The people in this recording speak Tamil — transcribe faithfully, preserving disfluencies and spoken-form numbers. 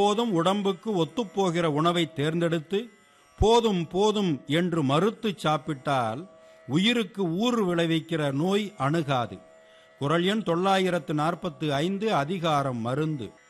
போதும் உடம்புக்கு ஒத்துப்போகிற உணவை தேர்ந்தெடுத்து போதும் போதும் என்று மறுத்து சாப்பிட்டால் உயிருக்கு ஊறு விளைவிக்கிற நோய் அணுகாது. குறள் எண் தொள்ளாயிரத்து நாற்பத்து ஐந்து. அதிகாரம் மருந்து.